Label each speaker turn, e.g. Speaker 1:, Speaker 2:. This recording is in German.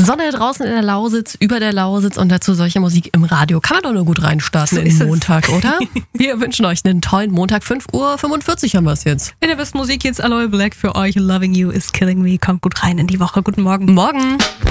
Speaker 1: Sonne draußen in der Lausitz, über der Lausitz und dazu solche Musik im Radio. Kann man doch nur gut reinstarten in den Montag, oder? Wir wünschen euch einen tollen Montag. 5:45 Uhr haben wir es jetzt.
Speaker 2: In der besten Musik jetzt Aloe Black für euch. Loving You is Killing Me. Kommt gut rein in die Woche. Guten Morgen.
Speaker 1: Morgen.